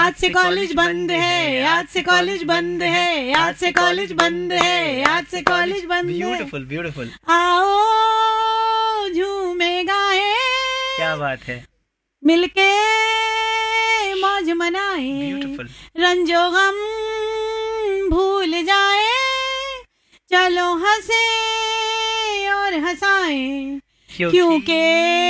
आज से कॉलेज बंद है, आज से कॉलेज बंद है, आज से कॉलेज बंद है, आज से कॉलेज बंद है। ब्यूटीफुल ब्यूटीफुल, आओ झूमे गाए, क्या बात है, मिलके मौज मनाए, ब्यूटीफुल, रंजो गम भूल जाए, चलो हंसे और हंसाए, क्योंकि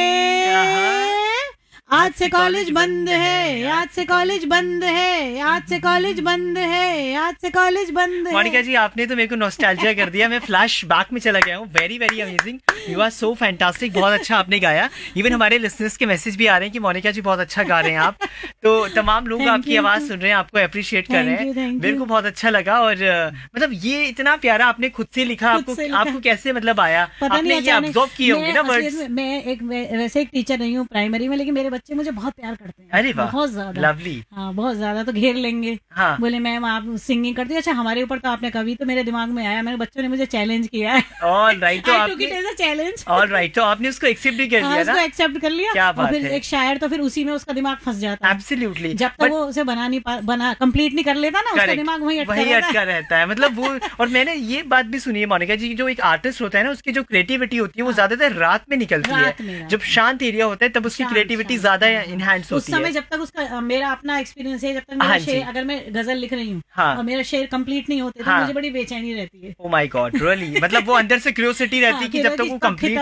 आज से कॉलेज बंद है, आज से कॉलेज बंद है, आज से कॉलेज बंद है, आज से कॉलेज बंद है। मोनिका जी आपने तो मेरे को नॉस्टैल्जिया कर दिया, मैं फ्लैश बैक में चला गया हूँ। Very very amazing, you are so fantastic, बहुत अच्छा आपने गाया। इवन हमारे लिसनर्स के मैसेज भी आ रहे हैं कि मोनिका जी बहुत अच्छा गा रहे हैं आप। तो तमाम लोग आपकी आवाज सुन रहे हैं, आपको अप्रिशिएट कर रहे हैं, मेरे को बहुत अच्छा लगा। और मतलब ये इतना प्यारा आपने खुद से लिखा, आपको कैसे मतलब आया, आपने ये ऑब्जर्व किए होंगे ना वर्ड्स। मैं एक वैसे एक टीचर नहीं हूँ प्राइमरी में, लेकिन मेरे बच्चे मुझे बहुत प्यार करते हैं। अरे वाह, बहुत ज्यादा, लवली। हाँ बहुत ज्यादा, तो घेर लेंगे। हाँ। बोले मैम आप सिंगिंग करती है, अच्छा हमारे ऊपर तो आपने कभी, तो मेरे दिमाग में आया, मेरे बच्चों ने मुझे चैलेंज किया है। ऑल राइट, तो चैलेंज, ऑल राइट, तो आपने उसको एक्सेप्ट भी कर लिया ना? उसको एक्सेप्ट कर लिया। क्या बात फिर है। एक शायर तो फिर उसी में उसका दिमाग फंस जाता है। एब्सोल्युटली, जब तक वो उसे बना कंप्लीट नहीं कर लेता ना, उसका दिमाग वही अटका रहता है। मतलब वो, और मैंने ये बात भी सुनी है मोनिका जी, जो एक आर्टिस्ट होता है ना, उसकी जो क्रिएटिविटी होती है वो ज्यादातर रात में निकलती है। जब शांत एरिया होता है तब उसकी क्रिएटिविटी ज्यादा इनहैंस होती है। समय जब तक उसका, मेरा अपना एक्सपीरियंस है, जब तक मेरा शेर, अगर मैं गजल लिख रही हूँ और मेरा शेर कंप्लीट नहीं होते तो मुझे बड़ी बेचैनी रहती है। ओह माय गॉड, रियली, मतलब वो अंदर से क्यूरियोसिटी रहती है कि जब तक वो कंप्लीट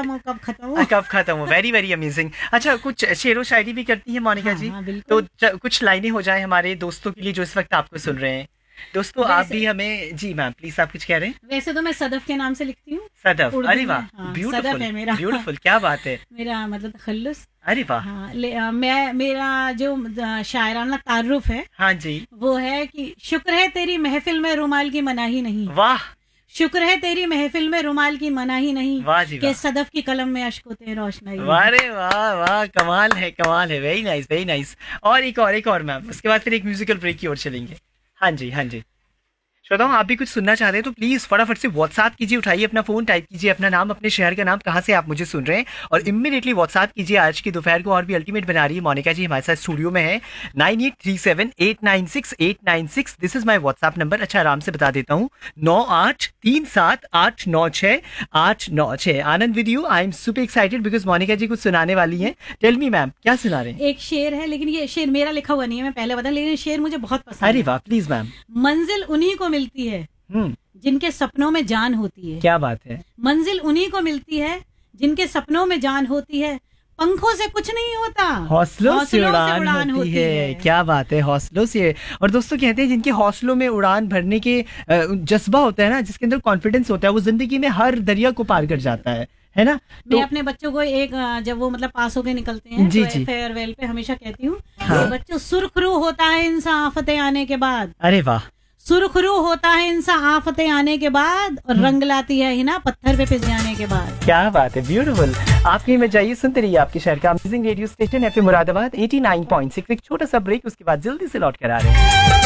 कब खत्म हो। Very very amazing. अच्छा, कुछ शेरो शायरी भी करती है मोनिका जी? तो कुछ लाइनें हो जाए हमारे दोस्तों के लिए जो इस वक्त आपको सुन रहे हैं। दोस्तों आप भी हमें, जी मैम प्लीज, आप कुछ कह रहे हैं? वैसे तो मैं सदफ के नाम से लिखती हूँ। सदफ, अरे वाह, ब्यूटीफुल है मेरा, ब्यूटीफुल, क्या बात है, मेरा मतलब तखल्लुस। अरे वाह। मैं, मेरा जो शायराना तारुफ है, हाँ जी, वो है कि शुक्र है तेरी महफिल में रुमाल की मनाही नहीं। वाह, शुक्र है तेरी महफिल में रुमाल की मनाही नहीं, वाह जी, कि सदफ की कलम में अश्क होते हैं रोशनाई। अरे वाह वाह, कमाल है, कमाल है, वेरी नाइस वेरी नाइस। और एक और मैम, उसके बाद फिर एक म्यूजिकल ब्रेक की ओर चलेंगे। हाँ जी, हाँ जी। श्रोताओं आप भी कुछ सुनना चाह रहे हैं तो प्लीज फटाफट से व्हाट्सएप कीजिए, उठाइए अपना फोन, टाइप कीजिए अपना नाम, अपने शहर का नाम, कहाँ से आप मुझे सुन रहे हैं, और इमीडिएटली व्हाट्सएप कीजिए। आज की दोपहर को और भी अल्टीमेट बना रही है मोनिका जी, हमारे साथ स्टूडियो में है। 9837896896, this is my WhatsApp number. अच्छा, आराम से बता देता हूँ, 9837896896। आनंद with you, I am super excited because Monika जी कुछ सुनाने वाली है। टेल मी मैम, क्या सुना रहे हैं? एक शेर है, लेकिन ये शेर मेरा लिखा हुआ नहीं है, मैं पहले बता, लेकिन शेर मुझे बहुत पसंद है। अरे वाह, प्लीज मैम। मंजिल उन्हीं को मिलती है जिनके सपनों में जान होती है। क्या बात है। मंजिल उन्हीं को मिलती है जिनके सपनों में जान होती है, पंखों से कुछ नहीं होता, हौसलों से उड़ान होती है। क्या बात है, हौसलों से। और दोस्तों कहते हैं जिनके हौसलों में उड़ान भरने के जज्बा होता है ना, जिसके अंदर कॉन्फिडेंस होता है, वो जिंदगी में हर दरिया को पार कर जाता है ना। मैं अपने बच्चों को एक, जब वो मतलब पास होके निकलते हैं जी, तो फेयरवेल पे हमेशा कहती हूँ, बच्चों सुर्खरू होता है इंसान आफतें आने के बाद। अरे वाह। सुर्खरू होता है इंसान आफतें आने के बाद, और रंग लाती है हिना पत्थर पे फिस जाने के बाद। क्या बात है, ब्यूटीफुल। आपकी में जाइए, सुनते रहिए आपके शहर का amazing radio station FM Moradabad 89.6। एक छोटा सा ब्रेक, उसके बाद जल्दी से लौट कर आ रहे हैं।